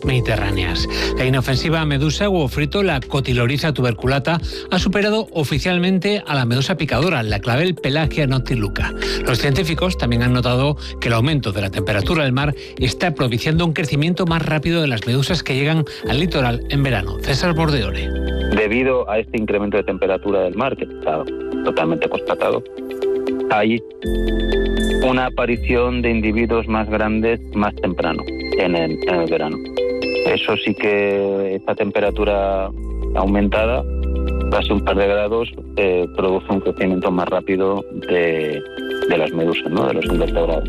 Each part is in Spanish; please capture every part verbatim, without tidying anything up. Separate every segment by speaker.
Speaker 1: mediterráneas. La inofensiva medusa huevo frito, la Cotyloryza tuberculata, ha superado oficialmente a la medusa picadora, la clavel Pelagia noctiluca. Los científicos también han notado que el aumento de la temperatura del mar está propiciando un crecimiento más rápido de las medusas que llegan al litoral en verano. César Bordeore.
Speaker 2: Debido a este incremento de temperatura del mar, que está totalmente constatado, hay una aparición de individuos más grandes más temprano en el, en el verano. Eso sí que esta temperatura aumentada, casi un par de grados, eh, produce un crecimiento más rápido de, de las medusas, ¿no? De los invertebrados.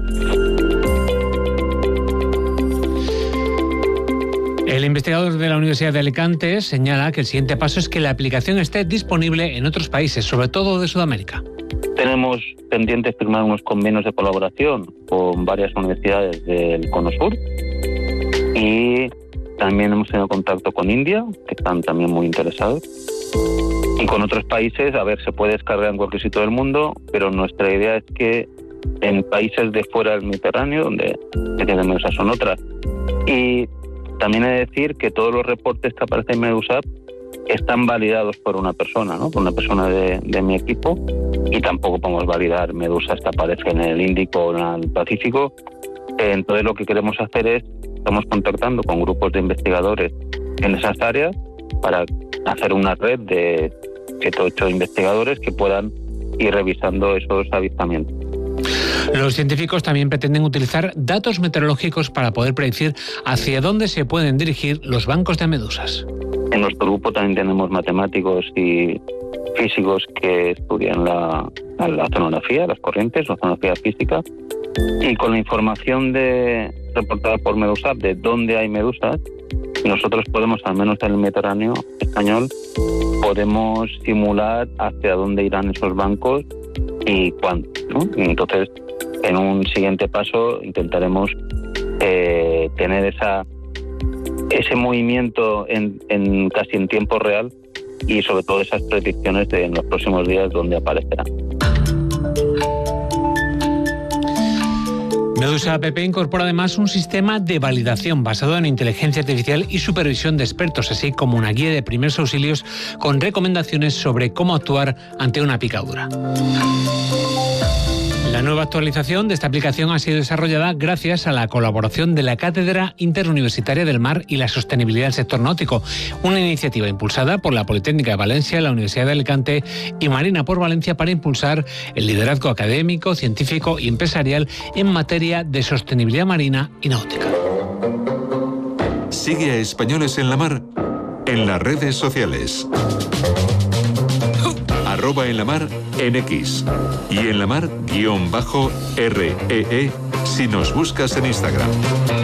Speaker 1: El investigador de la Universidad de Alicante señala que el siguiente paso es que la aplicación esté disponible en otros países, sobre todo de Sudamérica.
Speaker 2: Tenemos pendientes firmar unos convenios de colaboración con varias universidades del Cono Sur y también hemos tenido contacto con India, que están también muy interesados, y con otros países. A ver, se puede descargar en cualquier sitio del mundo, pero nuestra idea es que en países de fuera del Mediterráneo, donde tienen medusas son otras, y también he de decir que todos los reportes que aparecen en Medusap están validados por una persona, ¿no? Por una persona de, de mi equipo, y tampoco podemos validar medusas que aparecen en el Índico o en el Pacífico. Entonces lo que queremos hacer es, estamos contactando con grupos de investigadores en esas áreas para hacer una red de siete o ocho investigadores que puedan ir revisando esos avistamientos.
Speaker 1: Los científicos también pretenden utilizar datos meteorológicos para poder predecir hacia dónde se pueden dirigir los bancos de medusas.
Speaker 2: En nuestro grupo también tenemos matemáticos y físicos que estudian la, la oceanografía, las corrientes, la oceanografía física, y con la información de, reportada por Medusap de dónde hay medusas, nosotros podemos, al menos en el Mediterráneo español, podemos simular hacia dónde irán esos bancos y cuándo, ¿no? Entonces, en un siguiente paso intentaremos eh, tener esa ese movimiento en, en casi en tiempo real y sobre todo esas predicciones de en los próximos días donde aparecerán.
Speaker 1: Medusa App incorpora además un sistema de validación basado en inteligencia artificial y supervisión de expertos, así como una guía de primeros auxilios con recomendaciones sobre cómo actuar ante una picadura. La nueva actualización de esta aplicación ha sido desarrollada gracias a la colaboración de la Cátedra Interuniversitaria del Mar y la Sostenibilidad del Sector Náutico, una iniciativa impulsada por la Politécnica de Valencia, la Universidad de Alicante y Marina por Valencia para impulsar el liderazgo académico, científico y empresarial en materia de sostenibilidad marina y náutica.
Speaker 3: Sigue a Españoles en la Mar en las redes sociales. Arroba en la mar en X y en la mar guión bajo R E E si nos buscas en Instagram.